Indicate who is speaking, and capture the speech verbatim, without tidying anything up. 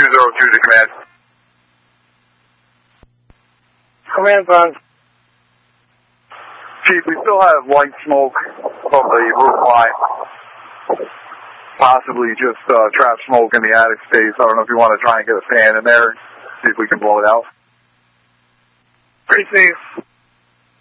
Speaker 1: zero two to command.
Speaker 2: Command's on.
Speaker 1: Chief, we still have light smoke from the roof line. Possibly just uh, trap smoke in the attic space. I don't know if you want to try and get a fan in there, see if we can blow it out.
Speaker 2: Pretty safe.